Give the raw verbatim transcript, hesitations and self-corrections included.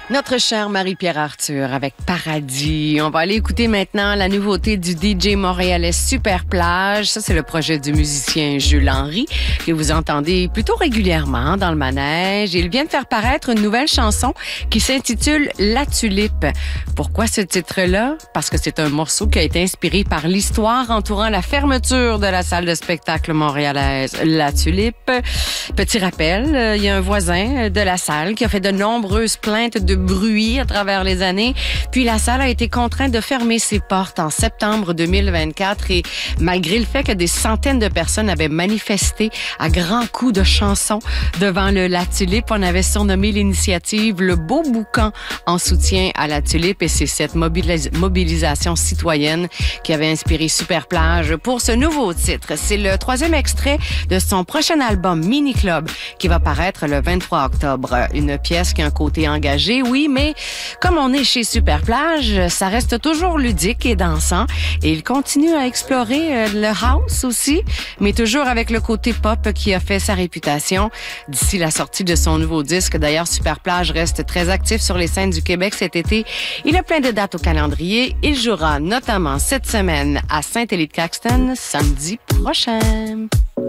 Notre chère Marie-Pierre Arthur avec Paradis. On va aller écouter maintenant la nouveauté du D J montréalais Super Plage. Ça, c'est le projet du musicien Jules Henry que vous entendez plutôt régulièrement dans le manège. Il vient de faire paraître une nouvelle chanson qui s'intitule La Tulipe. Pourquoi ce titre-là? Parce que c'est un morceau qui a été inspiré par l'histoire entourant la fermeture de la salle de spectacle montréalaise La Tulipe. Petit rappel, il y a un voisin de la salle qui a fait de nombreuses plaintes de bruit à travers les années. Puis la salle a été contrainte de fermer ses portes en septembre deux mille vingt-quatre et malgré le fait que des centaines de personnes avaient manifesté à grands coups de chansons devant le La Tulipe, on avait surnommé l'initiative le Beau Boucan en soutien à La Tulipe et c'est cette mobilis- mobilisation citoyenne qui avait inspiré Super Plage pour ce nouveau titre. C'est le troisième extrait de son prochain album Mini Club qui va paraître le vingt-trois octobre. Une pièce qui a un côté engagé, oui, mais comme on est chez Super Plage, ça reste toujours ludique et dansant. Et il continue à explorer le house aussi, mais toujours avec le côté pop qui a fait sa réputation. D'ici la sortie de son nouveau disque, d'ailleurs, Super Plage reste très actif sur les scènes du Québec cet été. Il a plein de dates au calendrier. Il jouera notamment cette semaine à Saint-Élie-de-Caxton, samedi prochain.